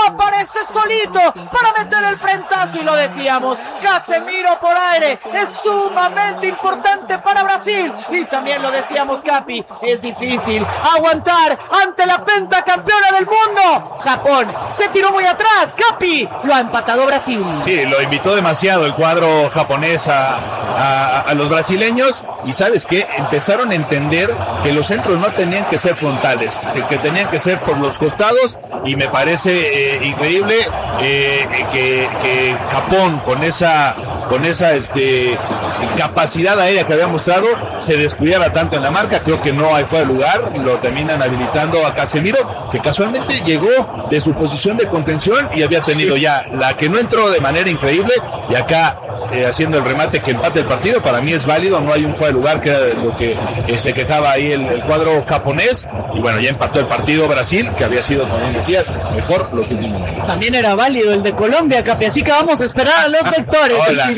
aparece solito para meter el frentazo, y lo decíamos, Casemiro por aire es sumamente importante para Brasil, y también lo decíamos, Capi, es difícil aguantar ante la pentacampeona del mundo. Japón se tiró muy atrás, Capi, lo ha empatado Brasil. Sí, lo invitó demasiado el cuadro japonés a los brasileños, y ¿sabes qué? Empezaron a entender que los centros no tenían que ser frontales, que tenían que ser por los costados, y me parece increíble que Japón con esa capacidad aérea que había mostrado se descuidara tanto en la marca. Creo que no hay fuera de lugar, lo terminan habilitando a Casemiro, que casualmente llegó de su posición de contención y había tenido ya la que no entró de manera increíble, y acá haciendo el remate que empate el partido. Para mí es válido, no hay un fuera de lugar, que era lo que se quejaba ahí el cuadro japonés, y bueno, ya empató el partido Brasil, que había sido, como decías, mejor los últimos minutos. También era válido el de Colombia, Capi, así que vamos a esperar a los vectores.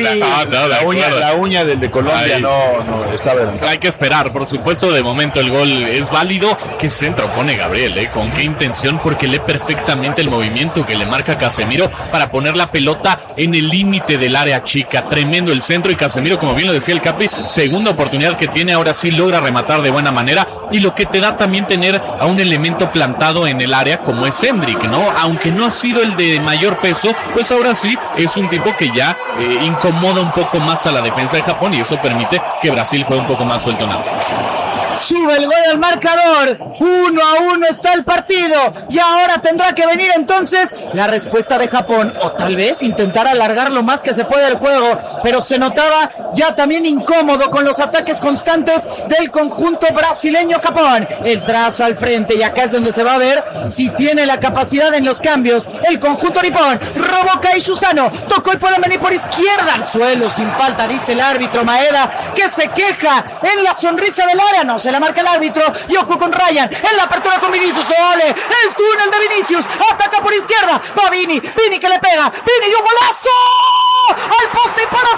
La uña del de Colombia no estaba adelantada. Hay que esperar, por supuesto. De momento el gol es válido. ¿Qué centro pone Gabriel? ¿Con qué intención? Porque lee perfectamente el movimiento que le marca Casemiro para poner la pelota en el límite del área chica. Tremendo el centro, y Casemiro, como bien lo decía el Capi, segunda oportunidad que tiene, ahora sí logra rematar de buena manera, y lo que te da también tener a un elemento plantado en el área como es Endrick, ¿no? Aunque no ha sido el de mayor peso, pues ahora sí es un tipo que ya incomoda un poco más a la defensa de Japón, y eso permite que Brasil juegue un poco más suelto en ataque. Sube el gol al marcador, 1-1 está el partido, y ahora tendrá que venir entonces la respuesta de Japón, o tal vez intentar alargar lo más que se puede el juego, pero se notaba ya también incómodo con los ataques constantes del conjunto brasileño. Japón, el trazo al frente, y acá es donde se va a ver si tiene la capacidad en los cambios el conjunto nipón. Robó Kai Susano, tocó el puede venir por izquierda al suelo sin falta, dice el árbitro Maeda, que se queja en la sonrisa del área. No se la marca el árbitro, y ojo con Ryan en la apertura con Vinicius. Ole, el túnel de Vinicius, ataca por izquierda, va Vini que le pega, Vini, y un golazo al poste y para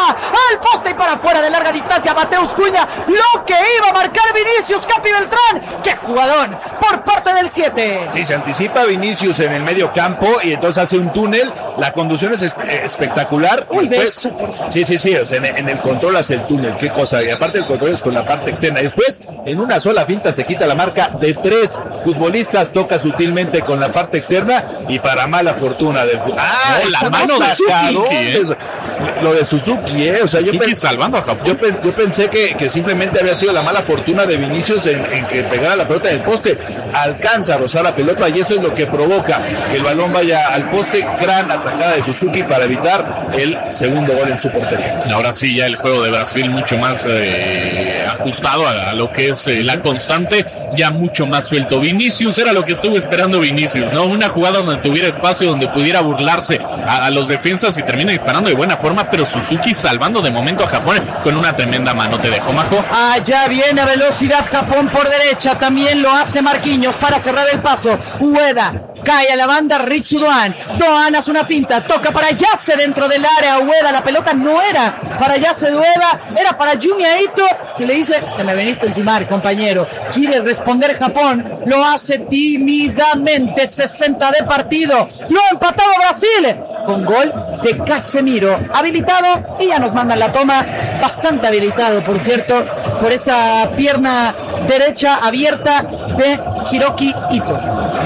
afuera de larga distancia. Mateus Cunha, lo que iba a marcar Vinicius. Capi Beltrán, qué jugadón por parte del 7. Sí, se anticipa Vinicius en el medio campo, y entonces hace un túnel. La conducción es espectacular. Uy, después, sí, o sea, en el control hace el túnel, qué cosa, y aparte el control es con la parte externa. Después, en una sola finta se quita la marca de 3 futbolistas, toca sutilmente con la parte externa, y para mala fortuna del la mano de Suzuki, lo de Suzuki, o sea, yo salvando a Japón. Yo pensé que simplemente había sido la mala fortuna de Vinicius en que pegara la pelota en el poste. Alcanza a rozar la pelota, y eso es lo que provoca que el balón vaya al poste. Gran atacada de Suzuki para evitar el segundo gol en su portería. Ahora sí, ya el juego de Brasil mucho más ajustado a lo que es la constante, ya mucho más suelto. Vinicius era lo que estuvo esperando Vinicius, ¿no? Una jugada donde tuviera espacio, donde pudiera burlarse a los defensas, y termina disparando de buena forma, pero Suzuki salvando de momento a Japón con una tremenda mano. ¿Te dejó, Majo? Allá viene a velocidad Japón por derecha, también lo hace Marquinhos para cerrar el paso. Ueda cae a la banda, Ritsu Doan hace una finta, toca para Yase dentro del área. Ueda, la pelota no era para Yase de Ueda, era para Junya Ito, que le dice: te me veniste a encimar, compañero. Quiere responder Japón, lo hace tímidamente. 60 de partido, lo ha empatado Brasil con gol de Casemiro, habilitado, y ya nos mandan la toma, bastante habilitado, por cierto, por esa pierna derecha abierta de Hiroki Ito.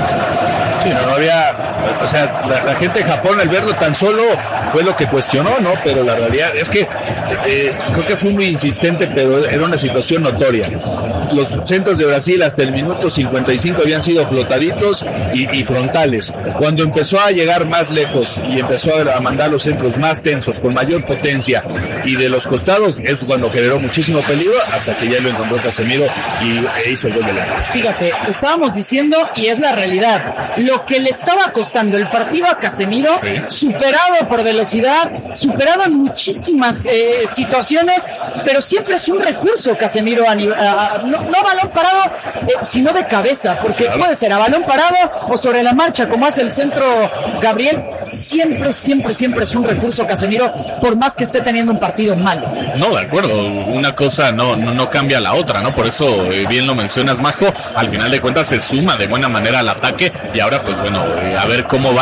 Sí, no había, o sea, la gente de Japón al verlo tan solo fue lo que cuestionó, ¿no? Pero la realidad es que creo que fue muy insistente, pero era una situación notoria. Los centros de Brasil hasta el minuto 55 habían sido flotaditos y frontales. Cuando empezó a llegar más lejos y empezó a mandar los centros más tensos, con mayor potencia, y de los costados, es cuando generó muchísimo peligro, hasta que ya lo encontró Casemiro e hizo el gol de la. Fíjate, estábamos diciendo, y es la realidad, lo que le estaba costando el partido a Casemiro, superado por velocidad, superado en muchísimas situaciones, pero siempre es un recurso Casemiro, no balón parado, sino de cabeza, porque puede ser a balón parado o sobre la marcha, como hace el centro Gabriel. Siempre es un recurso Casemiro, por más que esté teniendo un partido malo. No, de acuerdo, una cosa no cambia la otra, ¿no? Por eso, bien lo mencionas, Majo, al final de cuentas se suma de buena manera al ataque, y ahora pues bueno, a ver cómo